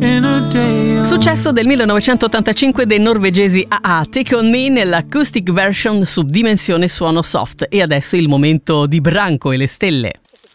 Successo del 1985 dei norvegesi AA, Take On Me nell'acoustic version su Dimensione Suono Soft. E adesso il momento di Branco e le stelle.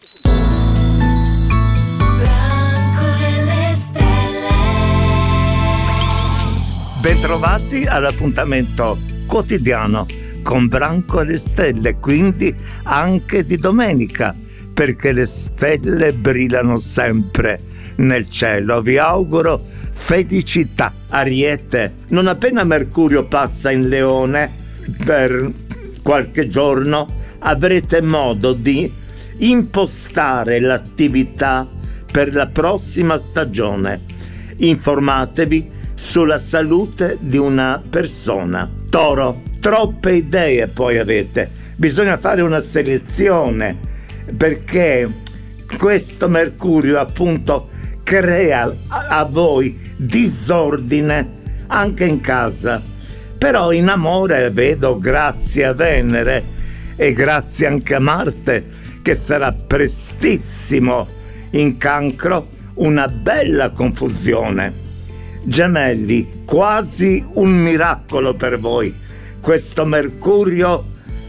Bentrovati all'appuntamento quotidiano con Branco e le stelle, quindi anche di domenica, perché le stelle brillano sempre nel cielo. Vi auguro felicità, Ariete. Non appena Mercurio passa in Leone per qualche giorno, avrete modo di impostare l'attività per la prossima stagione. Informatevi sulla salute di una persona. Toro, troppe idee poi avete, bisogna fare una selezione, perché questo Mercurio appunto crea a voi disordine anche in casa. Però in amore vedo, grazie a Venere e grazie anche a Marte, che sarà prestissimo in Cancro, una bella confusione. Gemelli, quasi un miracolo per voi questo Mercurio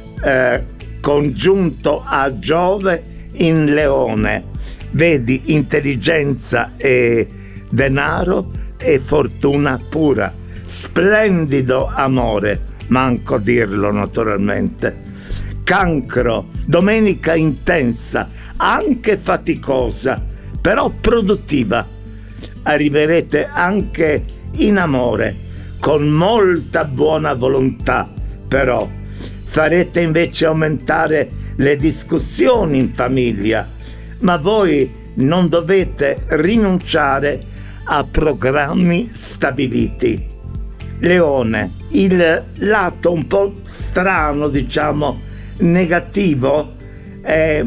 congiunto a Giove in Leone. Vedi intelligenza e denaro e fortuna pura, splendido amore, manco dirlo naturalmente. Cancro, domenica intensa, anche faticosa, però produttiva. Arriverete anche in amore, con molta buona volontà, però farete invece aumentare le discussioni in famiglia, ma voi non dovete rinunciare a programmi stabiliti. Leone, il lato un po' strano, diciamo, negativo, è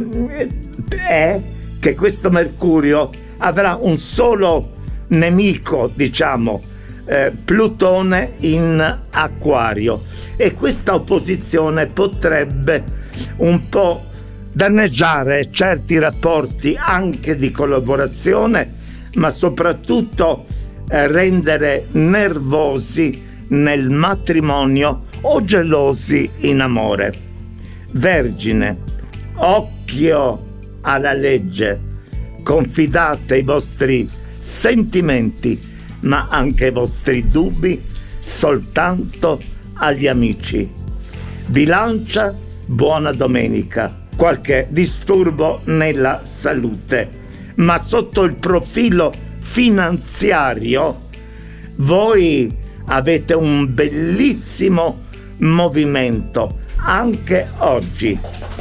che questo Mercurio avrà un solo nemico, diciamo, Plutone in Acquario, e questa opposizione potrebbe un po' danneggiare certi rapporti anche di collaborazione, ma soprattutto rendere nervosi nel matrimonio o gelosi in amore. Vergine, occhio alla legge, confidate i vostri sentimenti ma anche i vostri dubbi soltanto agli amici. Bilancia, buona domenica. Qualche disturbo nella salute, ma sotto il profilo finanziario voi avete un bellissimo movimento anche oggi.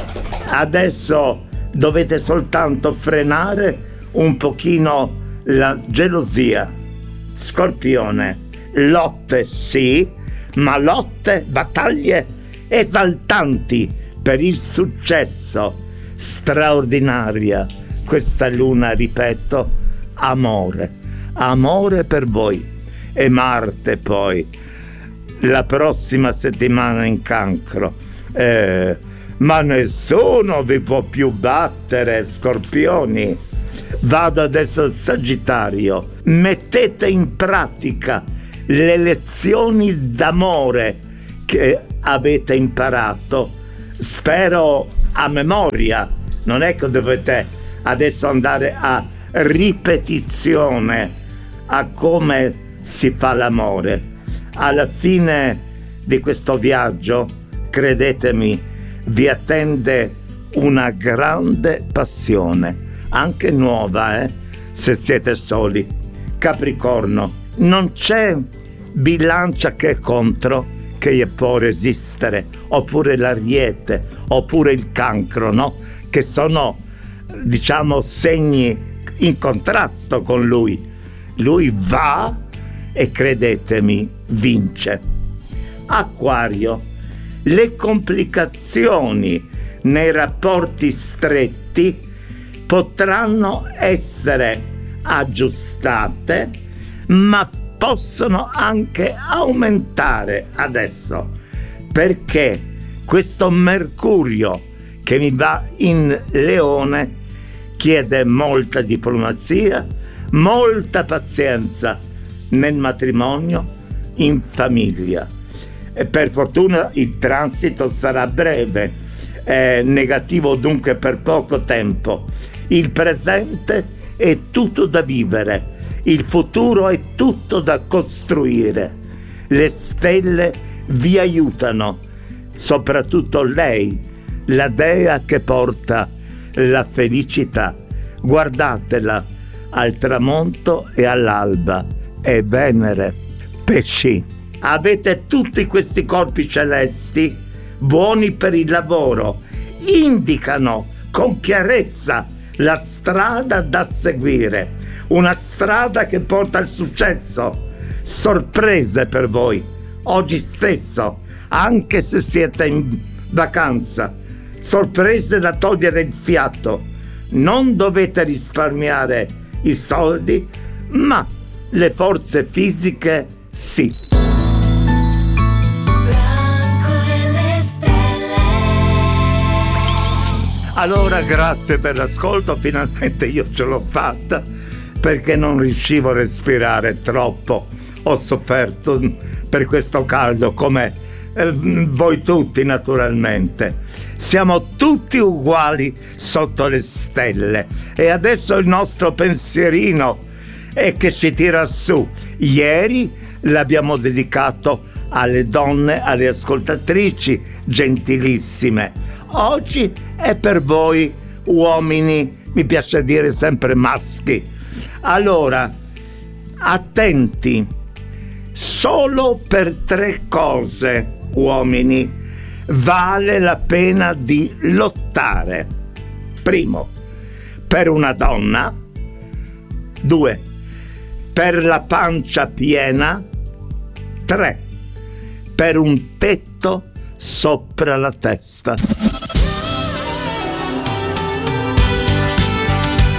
Adesso dovete soltanto frenare un pochino la gelosia. Scorpione, lotte sì, ma lotte, battaglie esaltanti per il successo. Straordinaria questa luna, ripeto, amore per voi. E Marte poi la prossima settimana in Cancro, ma nessuno vi può più battere, Scorpioni. Vado adesso al Sagittario. Mettete in pratica le lezioni d'amore che avete imparato, spero a memoria. Non è che dovete adesso andare a ripetizione a come si fa l'amore. Alla fine di questo viaggio, credetemi, vi attende una grande passione, anche nuova, se siete soli. Capricorno, non c'è bilancia che è contro che può resistere, oppure l'Ariete, oppure il Cancro, no? Che sono, diciamo, segni in contrasto con lui. Lui va e, credetemi, vince. Acquario, le complicazioni nei rapporti stretti potranno essere aggiustate, ma possono anche aumentare adesso, perché questo Mercurio che mi va in Leone chiede molta diplomazia, molta pazienza nel matrimonio, in famiglia. E per fortuna il transito sarà breve, negativo dunque per poco tempo. Il presente è tutto da vivere, il futuro è tutto da costruire. Le stelle vi aiutano, soprattutto lei, la dea che porta la felicità. Guardatela al tramonto e all'alba. È Venere. Pesci, avete tutti questi corpi celesti buoni per il lavoro, indicano con chiarezza la strada da seguire, una strada che porta al successo. Sorprese per voi oggi stesso, anche se siete in vacanza, sorprese da togliere il fiato. Non dovete risparmiare i soldi, ma le forze fisiche sì. Allora grazie per l'ascolto, finalmente io ce l'ho fatta, perché non riuscivo a respirare troppo. Ho sofferto per questo caldo come voi tutti naturalmente. Siamo tutti uguali sotto le stelle e adesso il nostro pensierino è che ci tira su. Ieri l'abbiamo dedicato alle donne, alle ascoltatrici gentilissime. Oggi è per voi uomini, mi piace dire sempre maschi. Allora, attenti, solo per 3 cose, uomini, vale la pena di lottare. Primo, per una donna. 2, per la pancia piena. 3, per un tetto sopra la testa.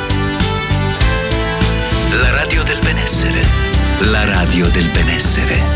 La radio del benessere. La radio del benessere.